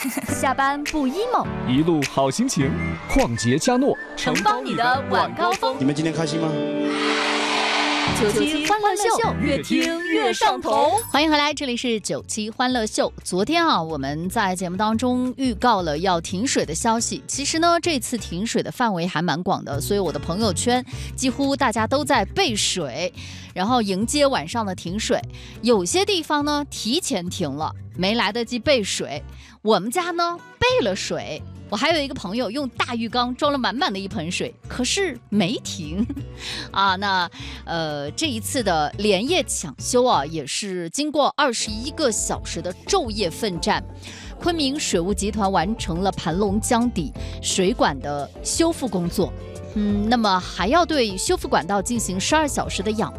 下班不 emo， 一路好心情。旷杰嘉诺承包你的晚高峰。 你们今天开心吗 ？97欢乐秀，越听越上头。 欢迎回来，这里是97欢乐秀。昨天我们在节目当中预告了要停水的消息。其实呢，这次停水的范围还蛮广的，所以我的朋友圈几乎大家都在备水，然后迎接晚上的停水。有些地方呢提前停了，没来得及备水。我们家呢备了水。我还有一个朋友用大浴缸装了满满的一盆水，可是没停那这一次的连夜抢修也是经过21个小时的昼夜奋战，昆明水务集团完成了盘龙江底水管的修复工作。那么还要对修复管道进行12小时的养